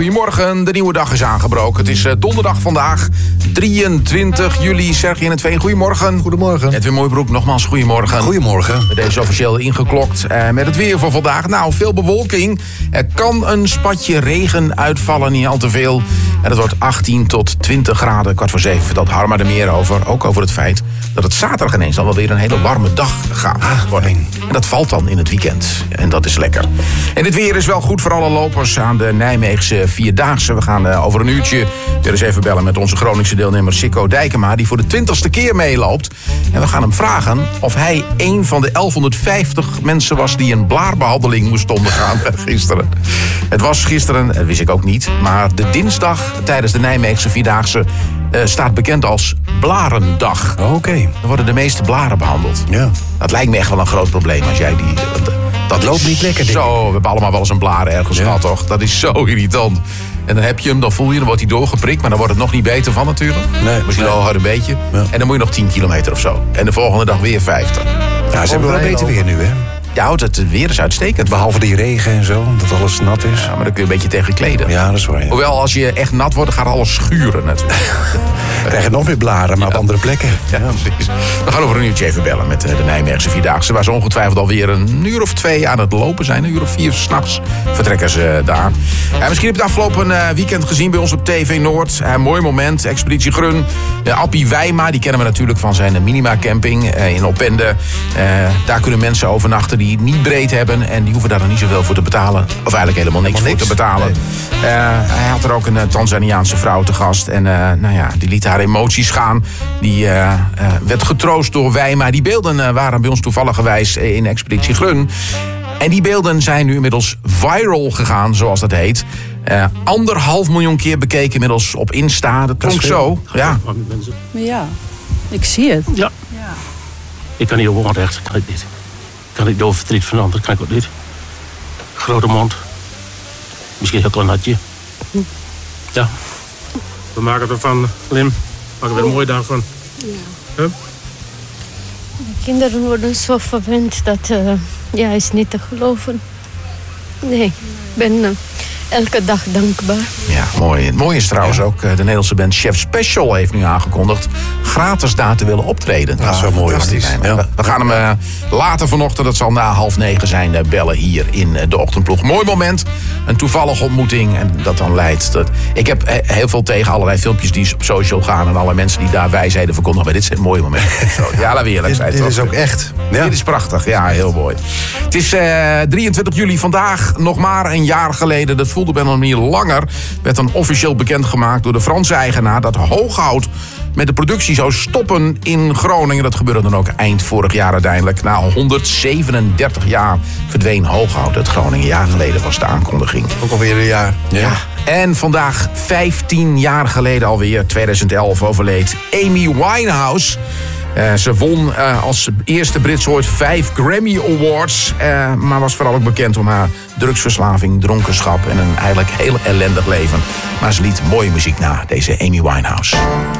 goedemorgen. De nieuwe dag is aangebroken. Het is donderdag vandaag, 23 juli. Sergej en het Veen, goedemorgen. Goedemorgen. Edwin Mooibroek, nogmaals goedemorgen. Goedemorgen. Deze is officieel ingeklokt met het weer voor vandaag. Nou, veel bewolking. Er kan een spatje regen uitvallen, niet al te veel. En het wordt 18 tot 20 graden, 6:15. Dat Harma er meer over. Ook over het feit dat het zaterdag ineens al wel weer een hele warme dag gaat worden. En dat valt dan in het weekend. En dat is lekker. En dit weer is wel goed voor alle lopers aan de Nijmeegse Vierdaagse. We gaan over een uurtje weer eens even bellen met onze Groningse deelnemer Sikko Dijkema, die voor de 20ste keer meeloopt. En we gaan hem vragen of hij een van de 1150 mensen was die een blaarbehandeling moest ondergaan gisteren. Het was gisteren, dat wist ik ook niet, maar de dinsdag tijdens de Nijmeegse Vierdaagse staat bekend als Blarendag. Oké. Dan worden de meeste blaren behandeld. Ja. Dat lijkt me echt wel een groot probleem als jij die... Dat loopt niet lekker, denk ik. Zo, we hebben allemaal wel eens een blaar ergens gehad, toch? Dat is zo irritant. En dan heb je hem, dan voel je, dan wordt hij doorgeprikt, maar dan wordt het nog niet beter van natuurlijk. Nee. Misschien wel een beetje. Ja. En dan moet je nog 10 kilometer of zo. En de volgende dag weer 50. Ja, ze hebben wel beter weer nu, hè? Ja, het weer is uitstekend. Behalve die regen en zo, dat alles nat is. Ja, maar dan kun je een beetje tegen kleden. Ja, dat is waar. Ja. Hoewel, als je echt nat wordt, dan gaat alles schuren natuurlijk. We krijgen nog meer blaren, maar op andere plekken. Ja, precies. We gaan over een uurtje even bellen met de Nijmeegse Vierdaagse, waar ze ongetwijfeld alweer een uur of 2 aan het lopen zijn. Een uur of 4 s'nachts vertrekken ze daar. Misschien heb je het afgelopen weekend gezien bij ons op TV Noord. Een mooi moment, Expeditie Grun. Appie Wijma, die kennen we natuurlijk van zijn Minima Camping in Opende. Daar kunnen mensen overnachten die het niet breed hebben. En die hoeven daar dan niet zoveel voor te betalen. Of eigenlijk helemaal niks voor te betalen. Nee. Hij had er ook een Tanzaniaanse vrouw te gast. En die liet haar emoties gaan. Die werd getroost door Wijma. Die beelden waren bij ons toevalligerwijs in Expeditie Grun. En die beelden zijn nu inmiddels viral gegaan, zoals dat heet. 1,5 miljoen keer bekeken inmiddels op Insta. Dat klonk zo. Ja. Ja, ik zie het. Ja. Ik kan niet op onrecht, kan ik niet. Kan ik door verdriet van anderen, kan ik ook niet. Grote mond. Misschien heel klein hartje. Ja. We maken ervan, Lim. We maken er een mooie dag van. Ja. Huh? De kinderen worden zo verwend dat is niet te geloven. Nee, ik ben elke dag dankbaar. Ja, mooi. Het mooie is trouwens ook, de Nederlandse band Chef Special heeft nu aangekondigd gratis daar te willen optreden. Ja, zo mooi is die. Ja. We gaan hem later vanochtend, dat zal na 8:30 zijn, bellen hier in de ochtendploeg. Mooi moment, een toevallige ontmoeting en dat dan leidt. Ik heb heel veel tegen allerlei filmpjes die op social gaan en alle mensen die daar wijsheden verkondigen. Maar dit zijn mooie momenten. Ja, laten we eerlijk zijn. Dit is ook echt. Ja. Dit is prachtig, ja, heel mooi. Het is 23 juli vandaag, nog maar een jaar geleden. Dat voelde op een manier langer. Werd dan officieel bekendgemaakt door de Franse eigenaar dat Hoogoud met de productie zou stoppen in Groningen. Dat gebeurde dan ook eind vorig jaar uiteindelijk. Na 137 jaar verdween Hoogoud uit Groningen. Een jaar geleden was de aankondiging. Ook alweer een jaar. Ja. En vandaag, 15 jaar geleden alweer, 2011, overleed Amy Winehouse. Ze won als eerste Brits ooit 5 Grammy Awards. Maar was vooral ook bekend om haar drugsverslaving, dronkenschap en een eigenlijk heel ellendig leven. Maar ze liet mooie muziek na, deze Amy Winehouse.